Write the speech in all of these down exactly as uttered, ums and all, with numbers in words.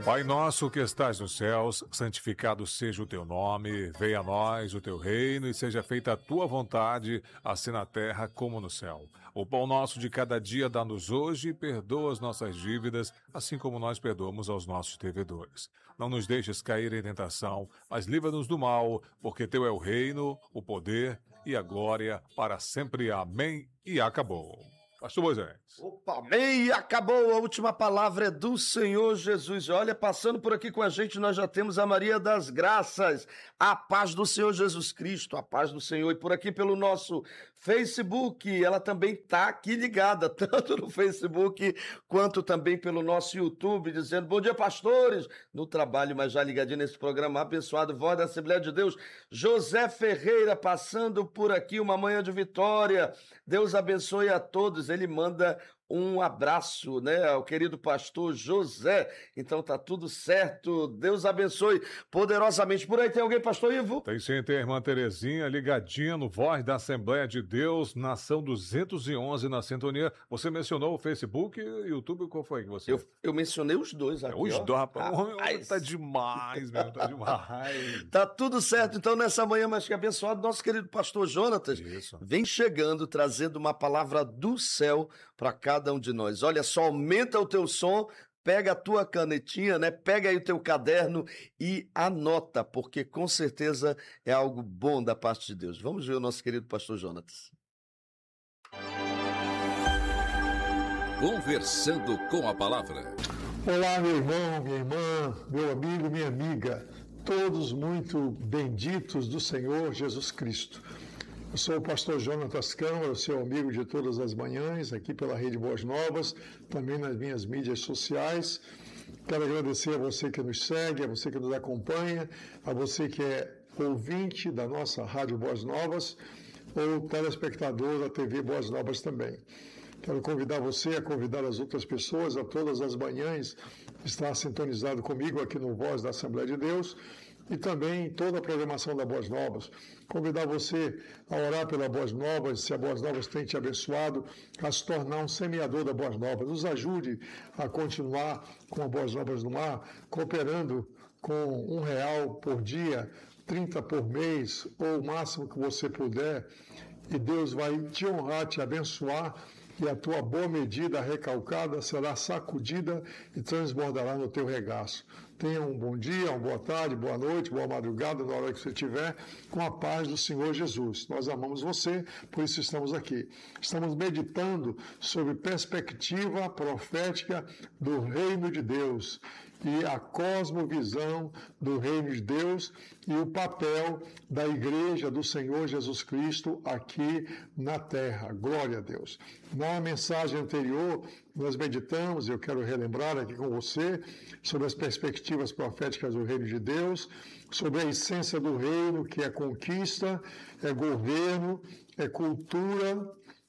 Pai nosso que estás nos céus, santificado seja o teu nome, venha a nós o teu reino e seja feita a tua vontade, assim na terra como no céu. O pão nosso de cada dia dá-nos hoje e perdoa as nossas dívidas, assim como nós perdoamos aos nossos devedores. Não nos deixes cair em tentação, mas livra-nos do mal, porque teu é o reino, o poder e a glória para sempre. Amém. E acabou. Pastor Moisés. Opa, bem, acabou. A última palavra é do Senhor Jesus. Olha, passando por aqui com a gente, nós já temos a Maria das Graças. A paz do Senhor Jesus Cristo, a paz do Senhor. E por aqui pelo nosso Facebook, ela também está aqui ligada, tanto no Facebook quanto também pelo nosso YouTube, dizendo: bom dia, pastores, no trabalho, mas já ligadinho nesse programa abençoado, Voz da Assembleia de Deus. José Ferreira passando por aqui, uma manhã de vitória. Deus abençoe a todos. Ele manda um abraço, né, ao querido pastor José. Então tá tudo certo. Deus abençoe poderosamente. Por aí tem alguém, pastor Ivo? Tem sim, tem a irmã Terezinha ligadinha no Voz da Assembleia de Deus, Nação duzentos e onze na sintonia. Você mencionou o Facebook e o YouTube, qual foi que você... Eu, eu mencionei os dois aqui, é, Os ó. dois, rapaz. rapaz. O homem tá demais, meu, tá demais. Tá tudo certo, então, nessa manhã mais que abençoado, nosso querido pastor Jonatas Isso. vem chegando, trazendo uma palavra do céu para cada um de nós. Olha só, aumenta o teu som, pega a tua canetinha, né? Pega aí o teu caderno e anota, porque com certeza é algo bom da parte de Deus. Vamos ver o nosso querido pastor Jonatas. Conversando com a palavra. Olá, meu irmão, minha irmã, meu amigo, minha amiga, todos muito benditos do Senhor Jesus Cristo. Eu sou o pastor Jonatas Câmara, seu amigo de todas as manhãs, aqui pela Rede Boas Novas, também nas minhas mídias sociais. Quero agradecer a você que nos segue, a você que nos acompanha, a você que é ouvinte da nossa Rádio Boas Novas ou telespectador da T V Boas Novas também. Quero convidar você a convidar as outras pessoas a todas as manhãs estar sintonizado comigo aqui no Voz da Assembleia de Deus e também toda a programação da Boas Novas. Convidar você a orar pela Boas Novas, se a Boas Novas tem te abençoado, a se tornar um semeador da Boas Novas. Nos ajude a continuar com a Boas Novas no ar, cooperando com um real por dia, trinta por mês ou o máximo que você puder, e Deus vai te honrar, te abençoar, e a tua boa medida recalcada será sacudida e transbordará no teu regaço. Tenha um bom dia, uma boa tarde, boa noite, boa madrugada, na hora que você estiver, com a paz do Senhor Jesus. Nós amamos você, por isso estamos aqui. Estamos meditando sobre perspectiva profética do reino de Deus e a cosmovisão do reino de Deus e o papel da igreja do Senhor Jesus Cristo aqui na terra. Glória a Deus. Na mensagem anterior, nós meditamos, e eu quero relembrar aqui com você, sobre as perspectivas proféticas do reino de Deus, sobre a essência do reino, que é conquista, é governo, é cultura.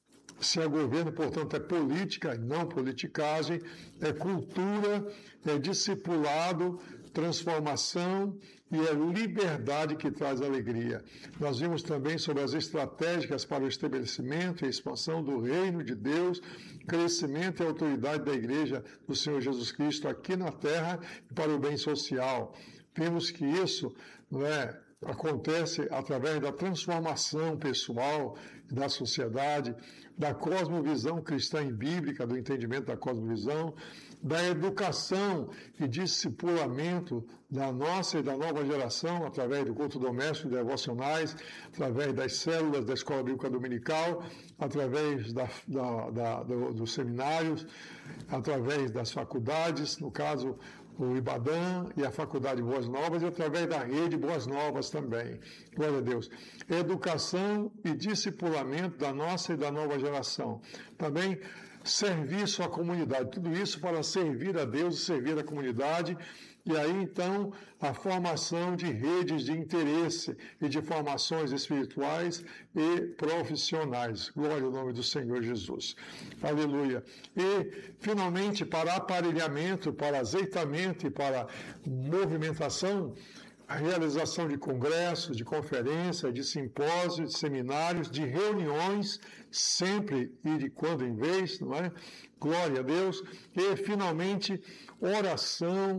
Se é governo, portanto, é política, não politicagem, é cultura, é discipulado, transformação e é liberdade que traz alegria. Nós vimos também sobre as estratégicas para o estabelecimento e expansão do reino de Deus, crescimento e autoridade da igreja do Senhor Jesus Cristo aqui na terra e para o bem social. Vimos que isso não é... acontece através da transformação pessoal da sociedade, da cosmovisão cristã e bíblica, do entendimento da cosmovisão, da educação e discipulamento da nossa e da nova geração, através do culto doméstico e devocionais, através das células da Escola Bíblica Dominical, através da, da, da, do, dos seminários, através das faculdades, no caso, o Ibadã e a Faculdade Boas Novas, e através da Rede Boas Novas também. Glória a Deus. Educação e discipulamento da nossa e da nova geração. Também serviço à comunidade. Tudo isso para servir a Deus e servir a comunidade. E aí, então, a formação de redes de interesse e de formações espirituais e profissionais. Glória ao nome do Senhor Jesus. Aleluia. E, finalmente, para aparelhamento, para azeitamento e para movimentação, a realização de congressos, de conferências, de simpósios, de seminários, de reuniões, sempre e de quando em vez, não é? Glória a Deus. E, finalmente, oração,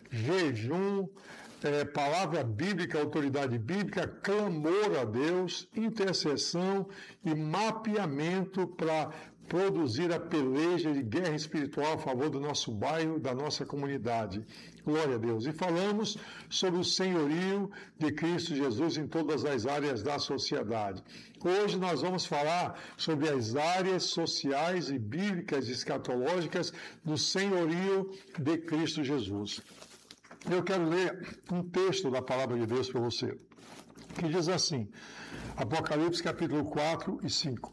jejum, é, palavra bíblica, autoridade bíblica, clamor a Deus, intercessão e mapeamento para produzir a peleja de guerra espiritual a favor do nosso bairro, da nossa comunidade. Glória a Deus. E falamos sobre o senhorio de Cristo Jesus em todas as áreas da sociedade. Hoje nós vamos falar sobre as áreas sociais e bíblicas escatológicas do senhorio de Cristo Jesus. Eu quero ler um texto da palavra de Deus para você, que diz assim, Apocalipse capítulo quatro e cinco.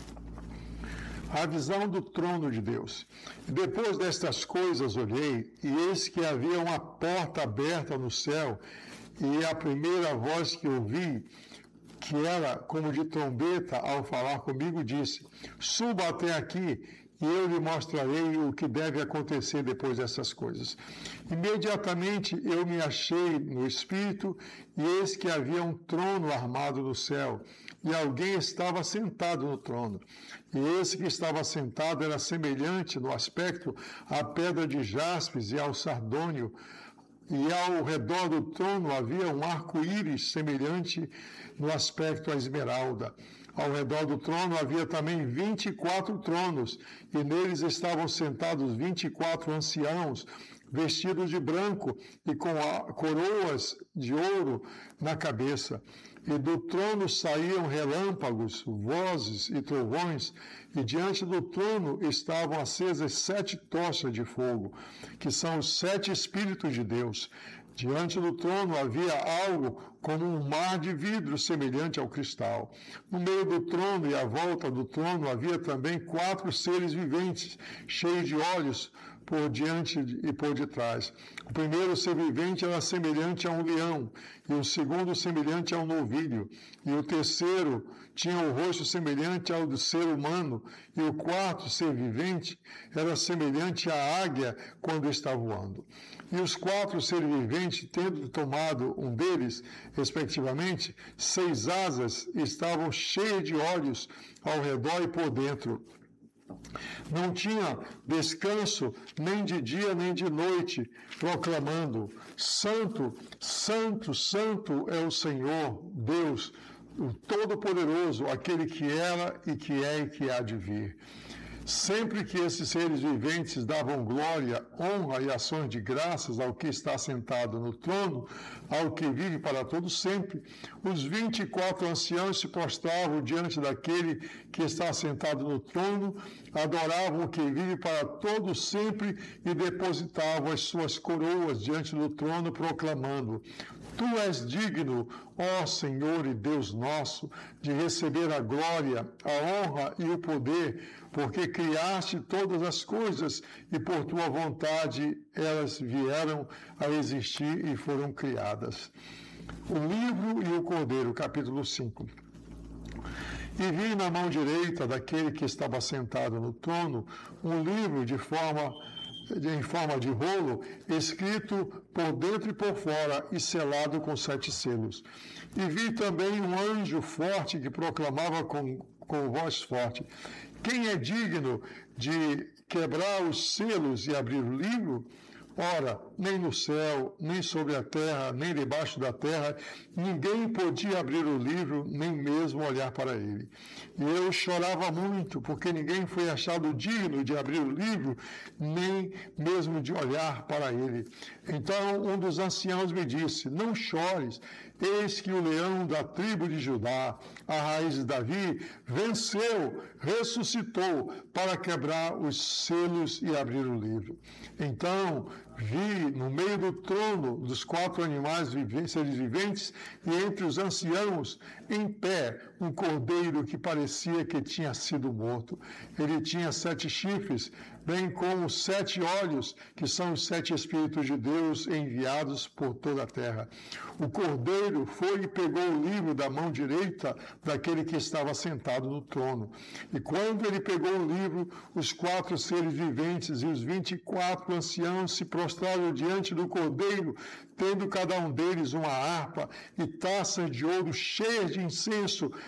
A visão do trono de Deus. Depois destas coisas olhei, e eis que havia uma porta aberta no céu, e a primeira voz que ouvi, que era como de trombeta ao falar comigo, disse, suba até aqui, e eu lhe mostrarei o que deve acontecer depois dessas coisas. Imediatamente eu me achei no Espírito, e eis que havia um trono armado no céu, e alguém estava sentado no trono. E esse que estava sentado era semelhante no aspecto à pedra de jaspes e ao sardônio, e ao redor do trono havia um arco-íris semelhante no aspecto à esmeralda. Ao redor do trono havia também vinte e quatro tronos, e neles estavam sentados vinte e quatro anciãos, vestidos de branco e com coroas de ouro na cabeça. E do trono saíam relâmpagos, vozes e trovões, e diante do trono estavam acesas sete tochas de fogo, que são os sete Espíritos de Deus. Diante do trono havia algo como um mar de vidro semelhante ao cristal. No meio do trono e à volta do trono havia também quatro seres viventes, cheios de olhos por diante e por detrás. O primeiro ser vivente era semelhante a um leão, e o segundo semelhante a um novilho, e o terceiro tinha o rosto semelhante ao do ser humano, e o quarto ser vivente era semelhante à águia quando está voando. E os quatro seres viventes, tendo tomado um deles, respectivamente, seis asas, estavam cheias de olhos ao redor e por dentro. Não tinha descanso nem de dia nem de noite, proclamando, Santo, Santo, Santo é o Senhor, Deus, o Todo-Poderoso, aquele que era e que é e que há de vir. Sempre que esses seres viventes davam glória, honra e ações de graças ao que está sentado no trono, ao que vive para todo sempre, os vinte e quatro anciãos se prostravam diante daquele que está sentado no trono, adoravam o que vive para todo sempre e depositavam as suas coroas diante do trono, proclamando, Tu és digno, ó Senhor e Deus nosso, de receber a glória, a honra e o poder, porque criaste todas as coisas e por tua vontade elas vieram a existir e foram criadas. O livro e o cordeiro, capítulo cinco. E vi na mão direita daquele que estava sentado no trono um livro de forma em forma de rolo, escrito por dentro e por fora e selado com sete selos. E vi também um anjo forte que proclamava com, com voz forte, quem é digno de quebrar os selos e abrir o livro? Ora, nem no céu, nem sobre a terra, nem debaixo da terra, ninguém podia abrir o livro, nem mesmo olhar para ele. E eu chorava muito, porque ninguém foi achado digno de abrir o livro, nem mesmo de olhar para ele. Então um dos anciãos me disse, não chores, eis que o leão da tribo de Judá, a raiz de Davi, venceu, ressuscitou para quebrar os selos e abrir o livro. Então vi no meio do trono dos quatro animais viventes, seres viventes e entre os anciãos, em pé, um cordeiro que parecia que tinha sido morto. Ele tinha sete chifres, bem como sete olhos, que são os sete Espíritos de Deus enviados por toda a terra. O cordeiro foi e pegou o livro da mão direita daquele que estava sentado no trono. E quando ele pegou o livro, os quatro seres viventes e os vinte e quatro anciãos se prostraram diante do cordeiro, tendo cada um deles uma harpa e taças de ouro cheias de incenso,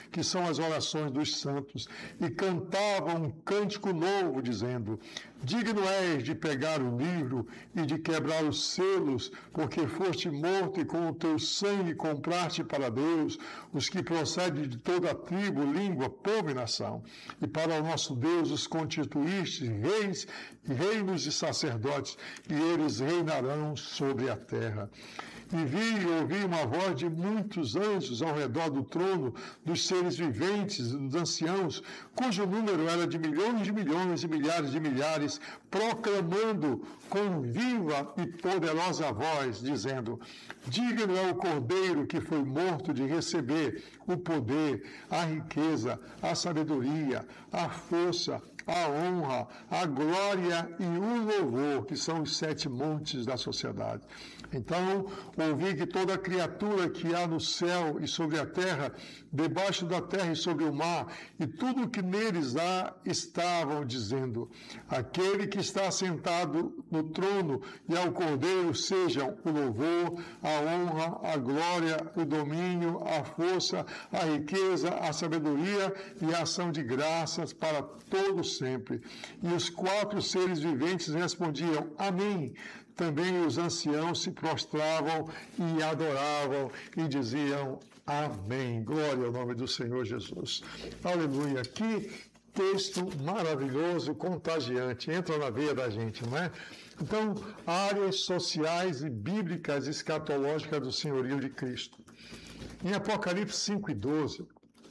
que são as orações dos santos, e cantavam um cântico novo, dizendo: digno és de pegar o livro e de quebrar os selos, porque foste morto e com o teu sangue compraste para Deus os que procedem de toda a tribo, língua, povo e nação. E para o nosso Deus os constituíste reis, reinos e sacerdotes, e eles reinarão sobre a terra. E vi e ouvi uma voz de muitos anjos ao redor do trono, dos seres viventes e dos anciãos, cujo número era de milhões de milhões e milhares de milhares, proclamando com viva e poderosa voz, dizendo: digno é o Cordeiro que foi morto de receber o poder, a riqueza, a sabedoria, a força, a honra, a glória e o louvor, que são os sete montes da sociedade. Então, ouvi que toda criatura que há no céu e sobre a terra, debaixo da terra e sobre o mar, e tudo o que neles há, estavam dizendo: aquele que está sentado no trono e ao Cordeiro sejam o louvor, a honra, a glória, o domínio, a força, a riqueza, a sabedoria e a ação de graças para todos sempre. E os quatro seres viventes respondiam: amém. Também os anciãos se prostravam e adoravam e diziam: amém. Glória ao nome do Senhor Jesus. Aleluia. Que texto maravilhoso, contagiante. Entra na veia da gente, não é? Então, áreas sociais e bíblicas escatológicas do senhorio de Cristo. Em Apocalipse cinco e doze,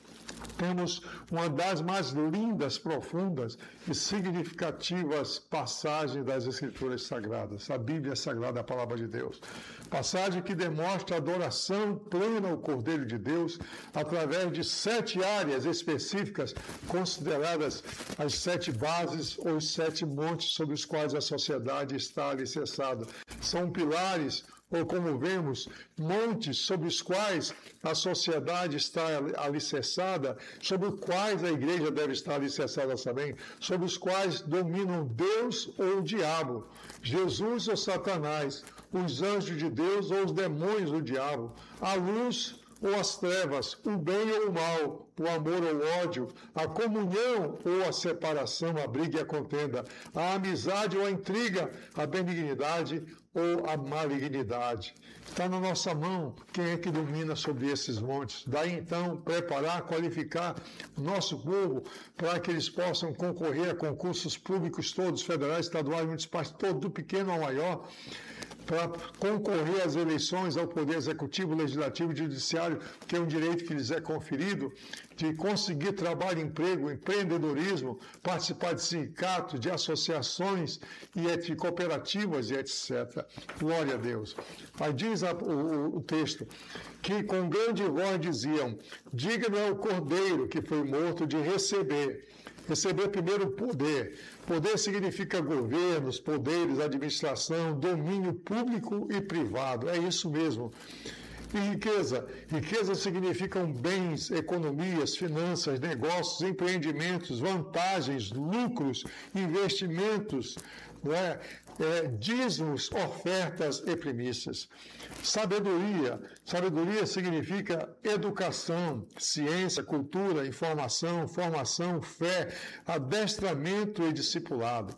temos uma das mais lindas, profundas e significativas passagens das Escrituras Sagradas, a Bíblia Sagrada, a Palavra de Deus. Passagem que demonstra a adoração plena ao Cordeiro de Deus através de sete áreas específicas, consideradas as sete bases ou os sete montes sobre os quais a sociedade está alicerçada. São pilares, ou como vemos, montes sobre os quais a sociedade está alicerçada, sobre os quais a igreja deve estar alicerçada também, sobre os quais dominam Deus ou o diabo, Jesus ou Satanás, os anjos de Deus ou os demônios do diabo, a luz ou as trevas, o bem ou o mal, o amor ou o ódio, a comunhão ou a separação, a briga e a contenda, a amizade ou a intriga, a benignidade ou a malignidade. Está na nossa mão quem é que domina sobre esses montes. Daí então preparar, qualificar o nosso povo para que eles possam concorrer a concursos públicos todos, federais, estaduais, municipais, todo, do pequeno ao maior, para concorrer às eleições ao Poder Executivo, Legislativo e Judiciário, que é um direito que lhes é conferido, de conseguir trabalho, emprego, empreendedorismo, participar de sindicatos, de associações e de cooperativas e etcétera. Glória a Deus. Aí diz a, o, o texto que com grande voz diziam: digno é o Cordeiro que foi morto de receber. Receber primeiro o poder. Poder significa governos, poderes, administração, domínio público e privado. É isso mesmo. E riqueza? Riqueza significam bens, economias, finanças, negócios, empreendimentos, vantagens, lucros, investimentos, não é? É, dízimos, ofertas e primícias. Sabedoria. Sabedoria significa educação, ciência, cultura, informação, formação, fé, adestramento e discipulado.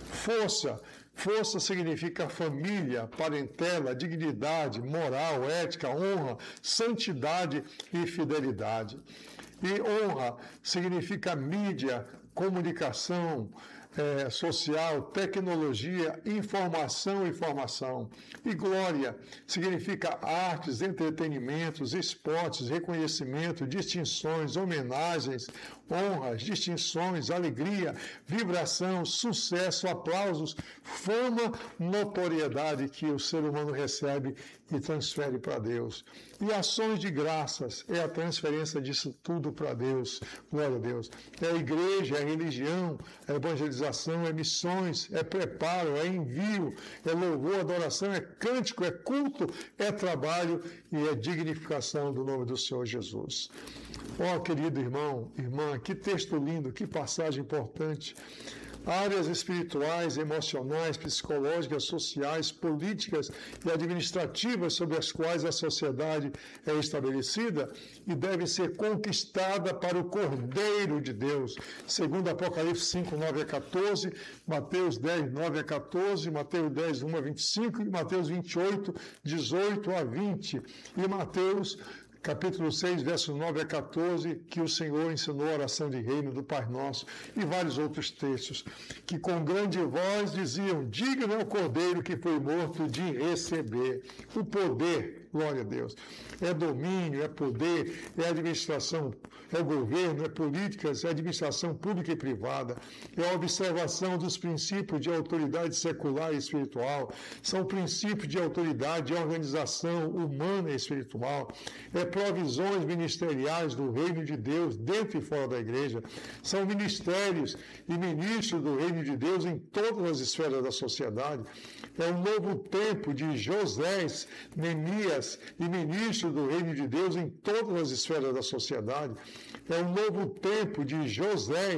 Força. Força significa família, parentela, dignidade, moral, ética, honra, santidade e fidelidade. E honra significa mídia, comunicação, É, social, tecnologia, informação e formação. E glória significa artes, entretenimentos, esportes, reconhecimento, distinções, homenagens, honras, distinções, alegria, vibração, sucesso, aplausos, fama, notoriedade que o ser humano recebe e transfere para Deus. E ações de graças é a transferência disso tudo para Deus. Glória a Deus. É a igreja, é a religião, é a evangelização, é missões, é preparo, é envio, é louvor, adoração, é cântico, é culto, é trabalho e é dignificação do nome do Senhor Jesus. Ó, oh, querido irmão, irmã, que texto lindo, que passagem importante. áreas espirituais, emocionais, psicológicas, sociais, políticas e administrativas sobre as quais a sociedade é estabelecida e deve ser conquistada para o Cordeiro de Deus, segundo Apocalipse cinco, nove a quatorze, Mateus dez, nove a quatorze, Mateus dez, um a vinte e cinco e Mateus vinte e oito, dezoito a vinte e Mateus capítulo seis, versos nove a quatorze, que o Senhor ensinou a oração de reino do Pai Nosso, e vários outros textos, que com grande voz diziam, digno é o Cordeiro que foi morto de receber o poder, glória a Deus, é domínio, é poder, é administração, é governo, é políticas, é administração pública e privada, é a observação dos princípios de autoridade secular e espiritual, são princípios de autoridade e organização humana e espiritual, é provisões ministeriais do reino de Deus dentro e fora da igreja, são ministérios e ministros do reino de Deus em todas as esferas da sociedade, é um novo tempo de Josés, Neemias e ministros do reino de Deus em todas as esferas da sociedade, é um novo tempo de José,